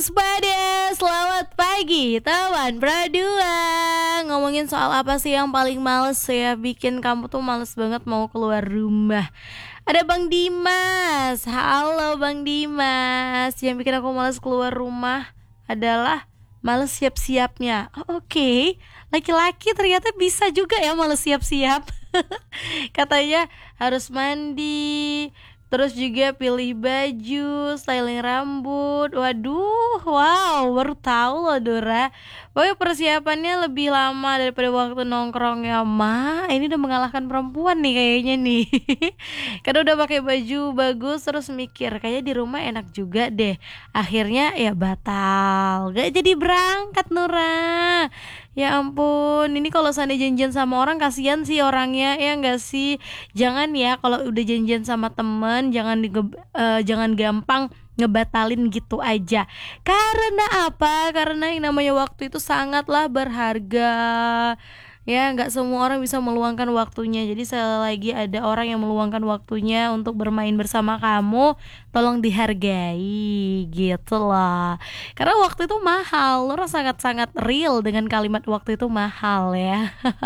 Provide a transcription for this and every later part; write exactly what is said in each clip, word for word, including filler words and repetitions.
pada selamat pagi teman berdua. Ngomongin soal apa sih yang paling males ya, bikin kamu tuh males banget mau keluar rumah. Ada Bang Dimas. Halo Bang Dimas. Yang bikin aku males keluar rumah adalah males siap-siapnya. Oh, oke, okay. Laki-laki ternyata bisa juga ya males siap-siap. Katanya harus mandi, terus juga pilih baju, styling rambut. Waduh, wow, baru tahu loh Dora. Pokoknya persiapannya lebih lama daripada waktu nongkrong ya. Ma, ini udah mengalahkan perempuan nih kayaknya nih. Karena udah pakai baju bagus, terus mikir kayaknya di rumah enak juga deh. Akhirnya ya batal, gak jadi berangkat Nora. Ya ampun, ini kalau seandainya janjian sama orang kasihan sih orangnya, ya enggak sih? Jangan ya kalau udah janjian sama temen, jangan dige- eh, jangan gampang ngebatalin gitu aja. Karena apa? Karena yang namanya waktu itu sangatlah berharga. Ya, nggak semua orang bisa meluangkan waktunya. Jadi selagi ada orang yang meluangkan waktunya untuk bermain bersama kamu, tolong dihargai gitu loh. Karena waktu itu mahal. Lo sangat-sangat real dengan kalimat waktu itu mahal ya.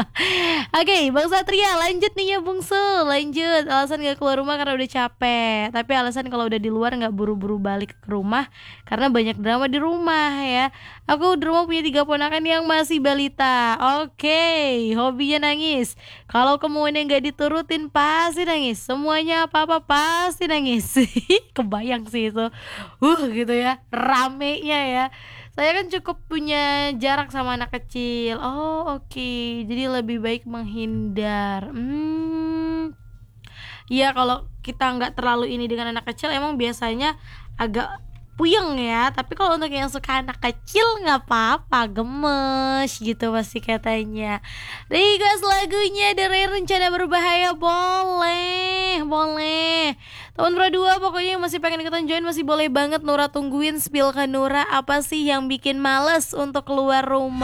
Oke, Bang Satria lanjut nih ya bungsu. Lanjut, alasan gak keluar rumah karena udah capek. Tapi alasan kalau udah di luar gak buru-buru balik ke rumah karena banyak drama di rumah ya. Aku di rumah punya tiga ponakan yang masih balita. Oke, hobinya nangis. Kalau kemauannya gak diturutin pasti nangis. Semuanya apa-apa pasti nangis. Kebayang sih itu. Uh gitu ya, ramenya ya. Saya kan cukup punya jarak sama anak kecil. Oh oke, okay. Jadi lebih baik menghindar. Hmm, ya kalau kita nggak terlalu ini dengan anak kecil, emang biasanya agak puyeng ya. Tapi kalau untuk yang suka anak kecil nggak apa-apa, gemes gitu pasti katanya. Request lagunya dari Rencana Berbahaya boleh, boleh. Tahun berdua pokoknya yang masih pengen ikutan join masih boleh banget. Nora tungguin spill ke Nora, apa sih yang bikin males untuk keluar rumah.